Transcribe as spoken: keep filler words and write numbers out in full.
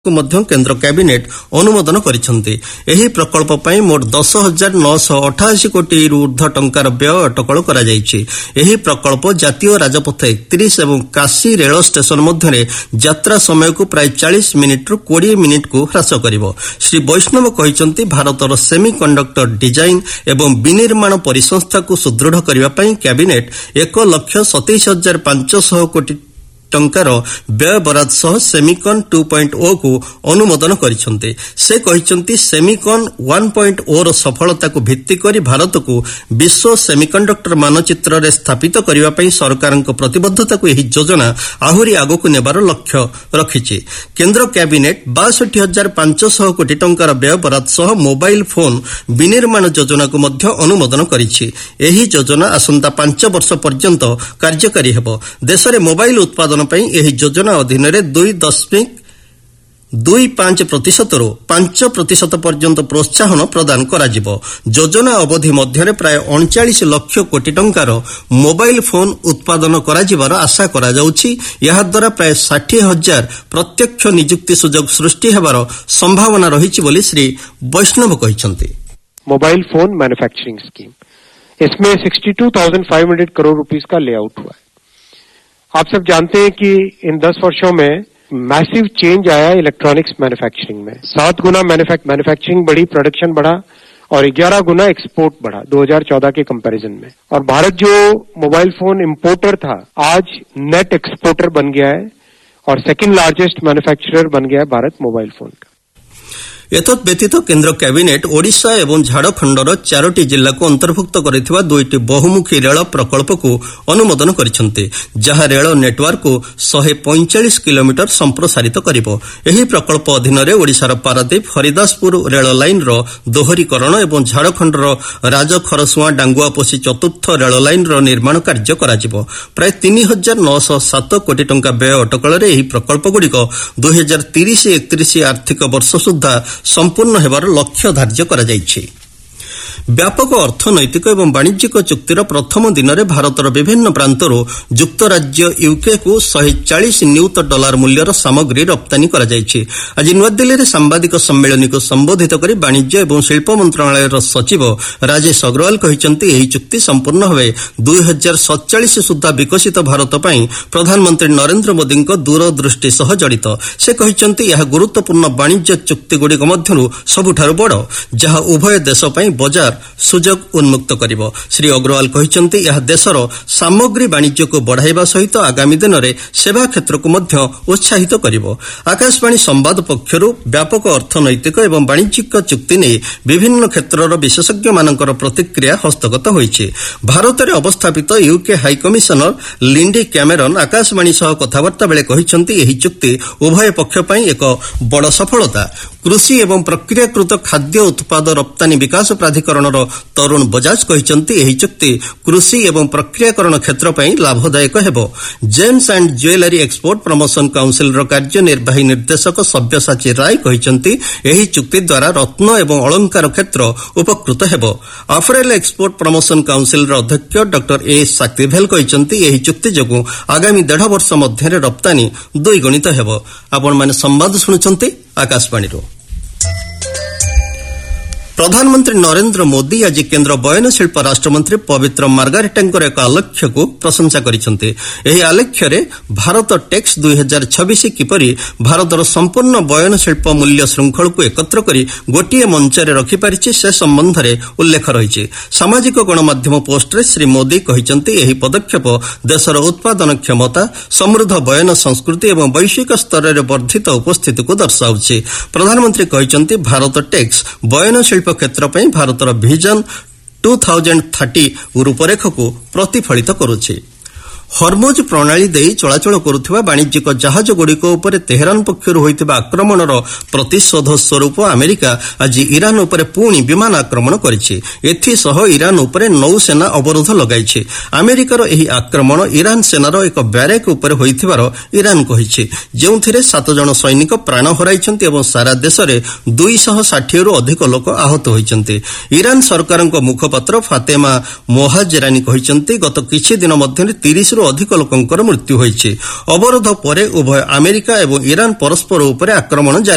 को मध्य केंद्र कैबिनेट अनुमोदन करिसेंती। एही प्रकल्प पई मोट दस हजार नौ सौ अठासी कोटी ऊर्ध्व टंकार व्यय अटकल करा जायछि। एही प्रकल्प जातीय राजपथ इकतीस एवं काशी रेल स्टेशन मध्य यात्रा समय को प्राय चालीस मिनिट रु बीस मिनिट को ह्रास करिवो। श्री वैष्णव कहिसेंती भारतर सेमीकंडक्टर डिजाइन एवं विनिर्माण परिसंस्था को सुदृढ़ करबा पई कैबिनेट एक लाख सत्ताईस हजार पांच सौ कोटी टंकार व्यय बराद सह सेमिकन टू पॉइंट ओ को अनुमोदन करिसेंती। से कहिसेंती सेमिकन वन पॉइंट ओ रो सफलता को भित्ति करी भारत को विश्व सेमिकंडक्टर मानचित्र रे स्थापित करिवा पई सरकारक प्रतिबद्धता को एही योजना आहुरी आगो को नेबार लक्ष्य रखिछि। केंद्र कैबिनेट बासठ हजार पांच सौ कोटी टंकार व्यय बराद सह मोबाइल फोन विनिर्माण योजना को मध्य अनुमोदन करिछि। एही योजना आसंता पांच वर्ष पर्यंत कार्यकारी हेबो। देश रे मोबाइल उत्पादन पई एही योजना अधीन रे दुई दशमिक दुई पांच प्रतिशत रो पांच प्रतिशत पर्यंत प्रोत्साहन प्रदान कराजिबो। योजना अवधि मध्य प्राय उनचालीस लाख कोटी टंकार मोबाइल फोन उत्पादन कराजिबार आशा करा जाउछि। यहा द्वारा प्राय साठ हजार प्रत्यक्ष नियुक्ति सुजोग सृष्टि हेबार संभावना रहिछि बोली श्री वैष्णव कहिसंती। मोबाइल फोन मैन्युफैक्चरिंग स्कीम, इसमें बासठ हज़ार पाँच सौ करोड़ रुपीस का लेआउट हुआ है। आप सब जानते हैं कि इन दस वर्षों में मैसिव चेंज आया इलेक्ट्रॉनिक्स मैन्युफैक्चरिंग में। सात गुना मैन्युफैक्चरिंग बढ़ी, प्रोडक्शन बढ़ा और ग्यारह गुना एक्सपोर्ट बढ़ा दो हज़ार चौदह के कंपैरिजन में। और भारत जो मोबाइल फोन इंपोर्टर था आज नेट एक्सपोर्टर बन गया है और सेकंड लार्जेस्ट मैन्युफैक्चरर बन गया है भारत मोबाइल फोन का। एतत् व्यतीत केंद्र कैबिनेट ओडिशा एवं झारखंडर चारोटी जिला को अंतर्भुक्त करिथिबा दुईटी बहुमुखी रेल प्रकल्प को अनुमोदन करिसेंती, जहा रेल नेटवर्क को एक सौ पैंतालीस किलोमीटर संप्रसारित करिवो। एही प्रकल्प अधीन रे ओडिशार पारादीप हरिदासपुर रेल लाइन रो दोहरीकरण एवं झारखंडर राजखरसुआ डांगुआपोसी चतुर्थ रेल लाइन रो निर्माण कार्य कराजिवो। प्राय तीन हजार नौ सौ सात कोटी टंका व्यय अटकल रे एही प्रकल्प गुड़िक दो हज़ार तीस एकतीस आर्थिक वर्ष सुधा संपूर्ण हेबार लक्ष्य धार्य करा जायछि। व्यापक अर्थनैतिक एवं वाणिज्यिक चुक्तिर प्रथम दिन में भारतर विभिन्न प्रांतर युक्तराज्य यूके को एक सौ चालीस नियुत डॉलर मूल्यर सामग्री रप्तानी करा जायछि। आज नुआदिल्ली रे सांबादिक सम्मेलन को संबोधित करी वाणिज्य एवं शिल्प मंत्रालय सचिव राजेश अग्रवाल कहिसेंती एही चुक्ति संपूर्ण भावे दो हज़ार सैंतालीस सुधा विकसित भारत पई प्रधानमंत्री नरेंद्र मोदी दूरदृष्टि सह जड़ित। से कहिसेंती यह गुरुत्वपूर्ण वाणिज्य चुक्ति गुड़िक मध्यरु सबुठारु बड़, जहा उभय देश पई बजार सुजोग उन्मुक्त करिवो। श्री अग्रवाल कहिसेंती यह देशर सामग्री वाणिज्य को बढ़ाइबा सहित आगामी दिन में सेवा क्षेत्र को मध्य उत्साहित करिवो। आकाशवाणी संवाद पक्षरु व्यापक अर्थनैतिक एवं वाणिज्यिक चुक्ति ने विभिन्न क्षेत्रर विशेषज्ञ मानकर प्रतिक्रिया हस्तगत होइछि। भारत में अवस्थापित UK high commissioner Lindy Cameron Akashvani सह कथबार्ता बेले कहिसेंती एही चुक्ति उभय पक्ष पई एक बड़ सफलता। कृषि एवं प्रक्रियाकृत खाद्य उत्पाद रप्तानी विकास प्राधिकरण तरुण बजाज कहिसेंती एही चुक्ति कृषि एवं प्रक्रियाकरण क्षेत्र पई लाभदायक हेबो। James and jewellery export promotion council रो कार्यनिर्वाही निर्देशक सब्यसाची राय कहिसेंती एही चुक्ति द्वारा रत्न एवं अलंकार क्षेत्र उपकृत हेबो। अफरेल एक्सपोर्ट प्रमोशन काउंसिल रो अध्यक्ष डॉक्टर ए साक्तिभेल कहिसेंती एही चुक्ति जोगु आगामी डेढ़ वर्ष मध्य रप्तानी द्विगुणित हेबो। आपण माने संवाद सुनुचंती आकाशवाणी रो। प्रधानमंत्री नरेंद्र मोदी आज केंद्र बयन शिल्प राष्ट्रमंत्री पवित्र मार्गारेटांकर एक आलेख्य को प्रशंसा करिसेंती। एही आलेख्य रे भारत टेक्स दो हज़ार छब्बीस किपरि भारतर संपूर्ण बयन शिल्प मूल्य श्रृंखल को एकत्र करी गोटिए मंच रे रखि पारिछि से संबंध रे उल्लेख रहिछि। सामाजिक गणमाध्यम पोस्ट रे श्री मोदी कहिसेंती एही पदक्षेप देशर उत्पादन क्षमता, समृद्ध बयन संस्कृति एवं वैश्विक स्तर रे वर्धित उपस्थिति को दर्शाउछि। प्रधानमंत्री कहिसेंती भारत टेक्स बयन शिल्प क्षेत्र पई भारतर विजन दो हज़ार तीस रूपरेख को प्रतिफलित करुछि। हरमुज प्रणाली देई चलाचल करुथिबा वाणिज्यिक जहाज गुड़िक उपर तेहरान पक्षरु होइतिबा आक्रमणर प्रतिशोध स्वरूप अमेरिका आज ईरान उपर पुणी विमान आक्रमण करिछि। एथिसह ईरान उपर नौसेना अवरोध लगाइछि। अमेरिकार एही आक्रमण ईरान सेनार एक ब्यारेक उपर होइथिबार ईरान कहिछि, जेउथिरे सात जण सैनिक प्राण हराइछन्ति एवं सारा देश में दुई सौ साठ रु अधिक लोक आहत होइछन्ति। ईरान सरकारक मुखपात्र फातेमा मोहाजेरानी कहिछन्ति गत किछि दिन मध्यरे तीस अधिक लोकंकर मृत्यु होइछि। अवरोध परे उभय अमेरिका एवं ईरान परस्पर उपरे आक्रमण जारी